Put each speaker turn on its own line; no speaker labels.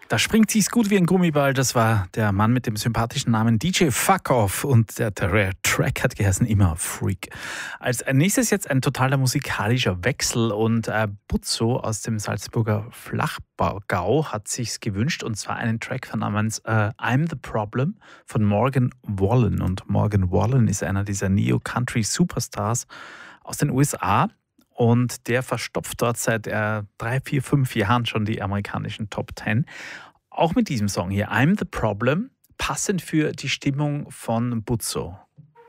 Da springt sie's gut wie ein Gummiball. Das war der Mann mit dem sympathischen Namen DJ Fuck Off und der Track hat geheißen Immer Freak. Als nächstes jetzt ein totaler musikalischer Wechsel und Buzzo aus dem Salzburger Flachgau hat sich's gewünscht und zwar einen Track von namens I'm the Problem von Morgan Wallen. Und Morgan Wallen ist einer dieser Neo-Country-Superstars aus den USA. Und der verstopft dort seit 3, 4, 5 Jahren schon die amerikanischen Top 10. Auch mit diesem Song hier, I'm the Problem, passend für die Stimmung von Buzzo.